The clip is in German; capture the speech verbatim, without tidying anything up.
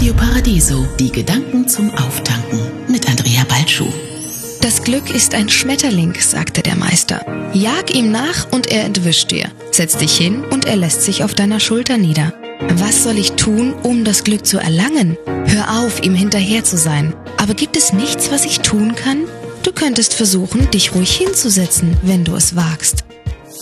Radio Paradiso, die Gedanken zum Auftanken mit Andrea Balschuh. Das Glück ist ein Schmetterling, sagte der Meister. Jag ihm nach und er entwischt dir. Setz dich hin und er lässt sich auf deiner Schulter nieder. Was soll ich tun, um das Glück zu erlangen? Hör auf, ihm hinterher zu sein. Aber gibt es nichts, was ich tun kann? Du könntest versuchen, dich ruhig hinzusetzen, wenn du es wagst.